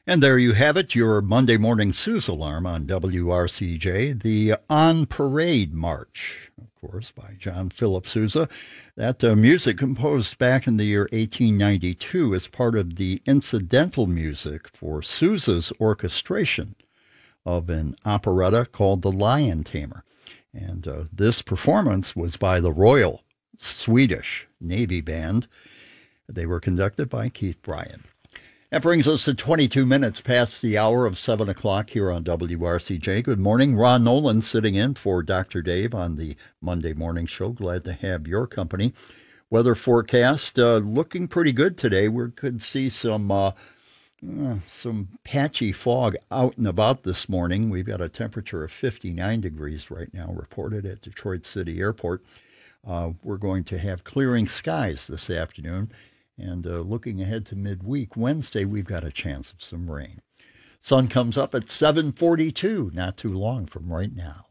And there you have it, your Monday morning Suze alarm on WRCJ, the On Parade March, of course, by John Philip Sousa. That music composed back in the year 1892 as part of the incidental music for Sousa's orchestration of an operetta called The Lion Tamer. And this performance was by the Royal Swedish Navy Band. They were conducted by Keith Bryan. That brings us to 22 minutes past the hour of 7 o'clock here on WRCJ. Good morning. Ron Nolan sitting in for Dr. Dave on the Monday morning show. Glad to have your company. Weather forecast looking pretty good today. We could see some patchy fog out and about this morning. We've got a temperature of 59 degrees right now reported at Detroit City Airport. We're going to have clearing skies this afternoon. And looking ahead to midweek, Wednesday, we've got a chance of some rain. Sun comes up at 7:42, not too long from right now.